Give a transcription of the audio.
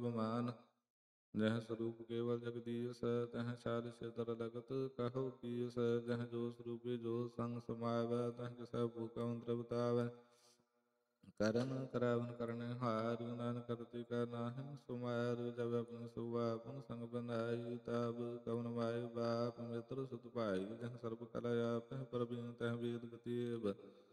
ਅਭਿਮਾਨ। ਜਹ ਸਰੂਪ ਕੇਵਲ ਜਗਦੀਸ ਤਹ ਛਾਰਿ ਛਿਦਰ ਲਗਤ ਕਹੋ ਕੀਸ। ਜਹ ਜੋ ਸਰੂਪੀ ਜੋ ਸੰਗ ਸਮਾਵੈ ਤਹ ਕਿਸੈ ਭੂਖਮ ਤ੍ਰਿਪਤਾਵੈ। ਕਰਨ ਕਰਾਵਨ ਕਰਨੇ ਹਾਰ ਨਾਨਕ ਕਰਤੀ ਕਾ ਨਾਹਿ ਸੁਮਾਰ। ਜਬ ਆਪਨ ਸੁਭ ਆਪਨ ਸੰਗ ਬਨਾਈ ਤਬ ਕਵਨ ਮਾਈ ਬਾਪ ਮਿੱਤਰ ਸੁਤ ਭਾਈ। ਜਹ ਸਰਬ ਕਲਾ ਆਪਹਿ ਪ੍ਰਬੀਨ ਤਹ ਵੇਦ ਗਤੀਬ।